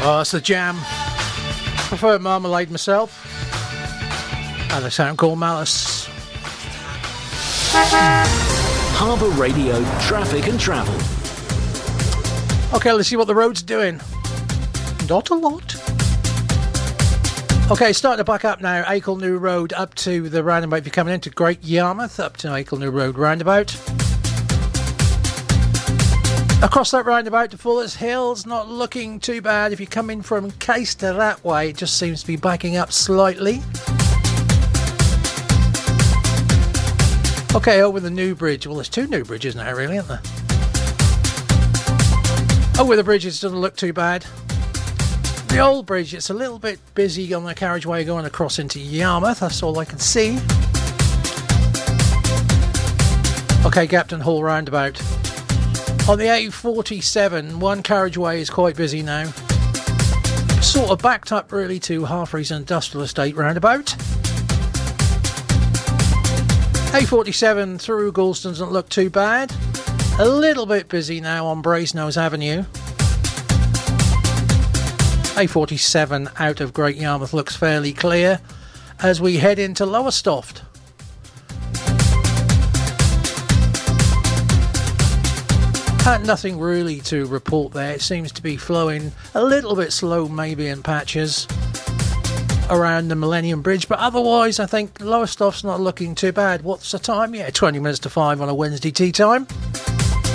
Oh, it's the Jam. Prefer Marmalade myself. And a sound called Malice. Harbour Radio Traffic and Travel. Okay, let's see what the road's doing. Not a lot. Okay, starting to back up now. Acle New Road up to the roundabout. If you're coming into Great Yarmouth, up to Acle New Road roundabout. Across that roundabout to Fuller's Hills, not looking too bad. If you're coming from Caister that way, it just seems to be backing up slightly. Okay, over the new bridge. Well, there's two new bridges now, really, aren't there? Over the bridge, it doesn't look too bad. The old bridge, it's a little bit busy on the carriageway going across into Yarmouth. That's all I can see. Okay, Gapton Hall roundabout. On the A47, one carriageway is quite busy now. Sort of backed up really to Harfreys Industrial Estate roundabout. A47 through Goulston doesn't look too bad. A little bit busy now on Brasenose Avenue. A47 out of Great Yarmouth looks fairly clear as we head into Lowestoft. Nothing really to report there. It seems to be flowing a little bit slow maybe in patches around the Millennium Bridge, but otherwise I think Lowestoft's not looking too bad. What's the time? Yeah, 20 minutes to 5 on a Wednesday tea time.